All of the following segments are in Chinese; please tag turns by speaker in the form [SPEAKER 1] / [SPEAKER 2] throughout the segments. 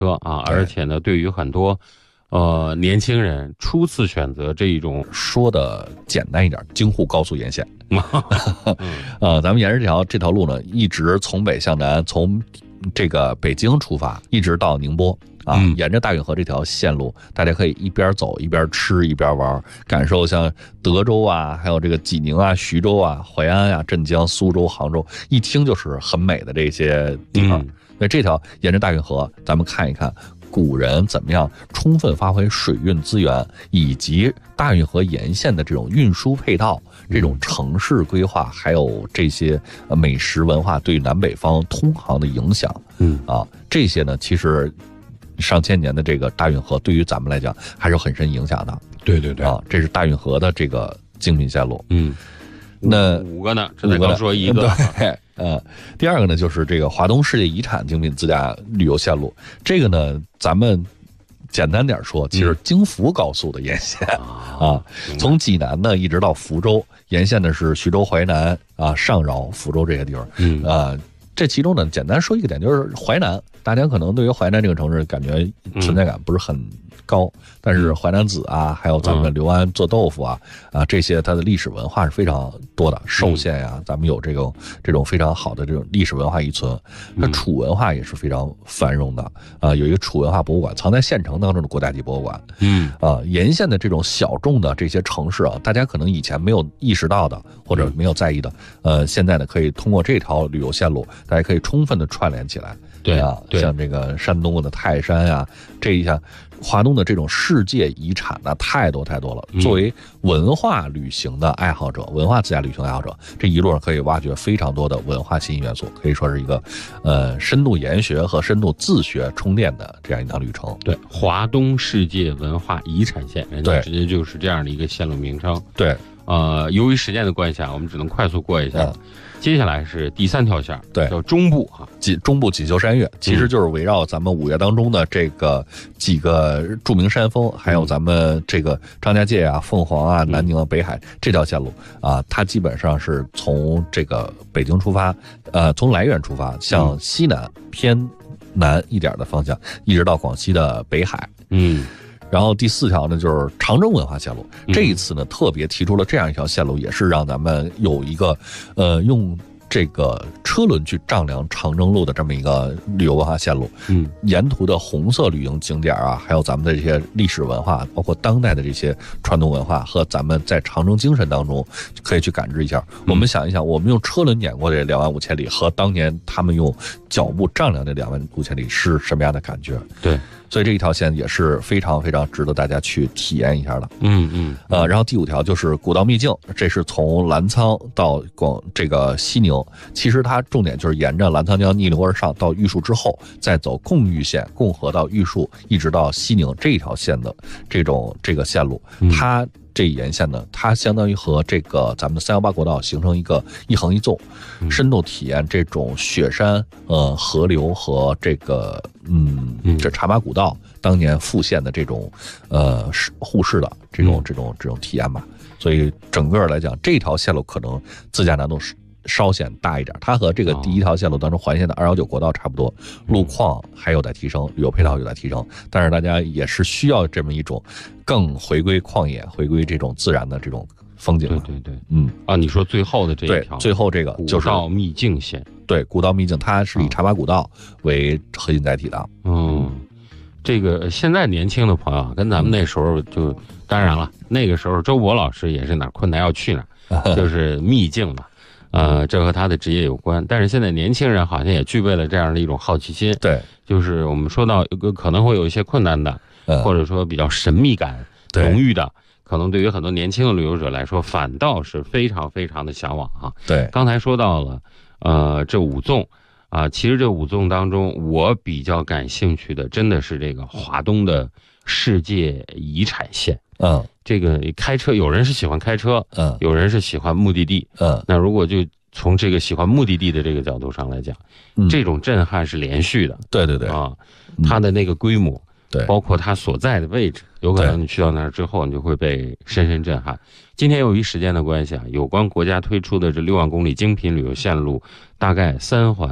[SPEAKER 1] 车啊，而且呢，对于很多年轻人初次选择这一种，
[SPEAKER 2] 说的简单一点，京沪高速沿线。咱们沿着这条路呢，一直从北向南，从这个北京出发，一直到宁波。沿着大运河这条线路，大家可以一边走一边吃一边玩，感受像德州啊，还有这个济宁啊、徐州啊、淮安啊、镇江、苏州、杭州，一听就是很美的这些地方。那这条沿着大运河，咱们看一看古人怎么样充分发挥水运资源，以及大运河沿线的这种运输配套、这种城市规划，还有这些美食文化对南北方通航的影响。这些呢，其实上千年的这个大运河对于咱们来讲还是有很深影响的。
[SPEAKER 1] 对
[SPEAKER 2] 这是大运河的这个精品线路。
[SPEAKER 1] 那5个呢？这才刚说一个。
[SPEAKER 2] 第二个呢，就是这个华东世界遗产精品自驾旅游线路。这个呢，咱们简单点说，其实京福高速的沿线从济南呢一直到福州，沿线的是徐州、淮南上饶、福州这些地方。这其中呢，简单说一个点，就是淮南，大家可能对于淮南这个城市感觉存在感不是很高，但是淮南子啊，还有咱们刘安做豆腐这些它的历史文化是非常多的。寿县呀，咱们有这种非常好的这种历史文化遗存。那楚文化也是非常繁荣的有一个楚文化博物馆，藏在县城当中的国家级博物馆。沿线的这种小众的这些城市大家可能以前没有意识到的，或者没有在意的，现在呢可以通过这条旅游线路，大家可以充分的串联起来。像这个山东的泰山呀，这一下华东的这种世界遗产呢，太多了。作为文化旅行的爱好者，文化自驾旅行爱好者，这一路上可以挖掘非常多的文化新元素，可以说是一个深度研学和深度自学充电的这样一趟旅程。
[SPEAKER 1] 对，华东世界文化遗产线，人家直接就是这样的一个线路名称。
[SPEAKER 2] 对，
[SPEAKER 1] 由于时间的关系我们只能快速过一下。接下来是第3条线，
[SPEAKER 2] 对，
[SPEAKER 1] 叫中部
[SPEAKER 2] 中部锦绣山岳，其实就是围绕咱们5岳当中的这个几个著名山峰，还有咱们这个张家界凤凰南宁北海这条线路它基本上是从这个北京出发，从来源出发，向西南偏南一点的方向，一直到广西的北海。然后第4条呢，就是长征文化线路。这一次呢，特别提出了这样一条线路，也是让咱们有一个用这个车轮去丈量长征路的这么一个旅游文化线路。沿途的红色旅游景点还有咱们的这些历史文化，包括当代的这些传统文化和咱们在长征精神当中可以去感知一下。我们想一想，我们用车轮碾过这25000千里，和当年他们用脚步丈量这25000千里是什么样的感觉？对。所以这一条线也是非常非常值得大家去体验一下的。然后第5条就是古道秘境，这是从澜沧到这个西宁，其实它重点就是沿着澜沧江逆流而上到玉树之后，再走贡玉线，共河到玉树，一直到西宁这一条线的这个线路，它这一沿线呢，它相当于和这个咱们的318国道形成一个一横一纵，深度体验这种雪山、河流和这个这茶马古道当年复现的这种互市的这种体验吧。所以整个来讲，这条线路可能自驾难度稍显大一点，它和这个第1条线路当中环线的219国道差不多，路况还有待提升，旅游配套有待提升，但是大家也是需要这么一种更回归旷野、回归这种自然的这种风景。对，你说最后的这一条，最后这个就是古道秘境线。对，古道秘境它是以茶马古道为核心载体的。这个现在年轻的朋友跟咱们那时候就，当然了，那个时候周博老师也是哪困难要去哪，就是秘境嘛。这和他的职业有关，但是现在年轻人好像也具备了这样的一种好奇心。对，就是我们说到可能会有一些困难的，或者说比较神秘感浓郁的，可能对于很多年轻的旅游者来说，反倒是非常非常的向往对，刚才说到了，这5纵其实这5纵当中，我比较感兴趣的真的是这个华东的世界遗产线。这个开车，有人是喜欢开车，有人是喜欢目的地，那如果就从这个喜欢目的地的这个角度上来讲，这种震撼是连续的。对它的那个规模，对，包括它所在的位置，有可能你去到那儿之后，你就会被深深震撼。今天由于时间的关系有关国家推出的这6万公里精品旅游线路，大概3环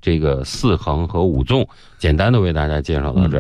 [SPEAKER 1] 这个4横和5纵，简单的为大家介绍到这儿。